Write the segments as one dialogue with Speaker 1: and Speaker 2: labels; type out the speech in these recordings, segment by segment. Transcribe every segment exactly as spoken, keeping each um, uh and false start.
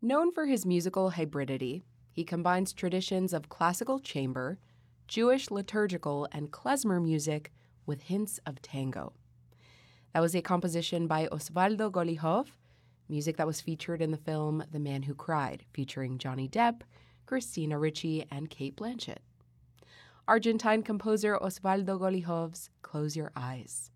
Speaker 1: Known for his musical hybridity, he combines traditions of classical chamber, Jewish liturgical, and klezmer music with hints of tango. That was a composition by Osvaldo Golijov, music that was featured in the film The Man Who Cried, featuring Johnny Depp, Christina Ricci, and Cate Blanchett. Argentine composer Osvaldo Golijov's Close Your Eyes.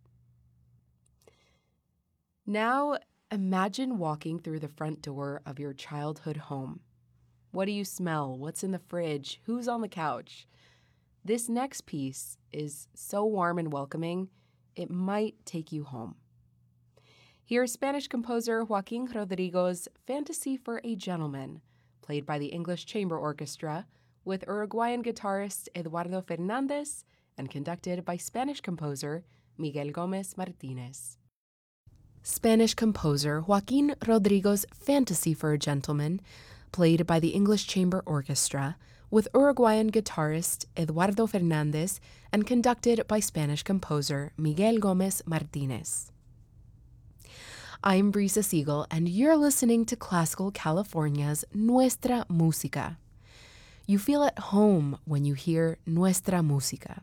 Speaker 1: Now, imagine walking through the front door of your childhood home. What do you smell? What's in the fridge? Who's on the couch? This next piece is so warm and welcoming, it might take you home. Here's Spanish composer Joaquín Rodrigo's Fantasy for a Gentleman, played by the English Chamber Orchestra, with Uruguayan guitarist Eduardo Fernández and conducted by Spanish composer Miguel Gómez Martínez. Spanish composer Joaquín Rodrigo's Fantasy for a Gentleman, played by the English Chamber Orchestra, with Uruguayan guitarist Eduardo Fernández and conducted by Spanish composer Miguel Gómez Martínez. I'm Brisa Siegel, and you're listening to Classical California's Nuestra Música. You feel at home when you hear Nuestra Música.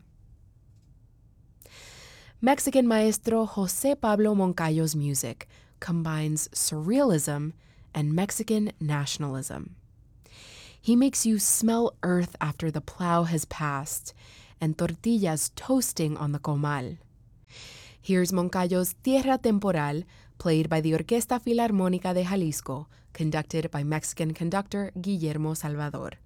Speaker 1: Mexican maestro José Pablo Moncayo's music combines surrealism and Mexican nationalism. He makes you smell earth after the plow has passed and tortillas toasting on the comal. Here's Moncayo's Tierra Temporal, played by the Orquesta Filarmónica de Jalisco, conducted by Mexican conductor Guillermo Salvador.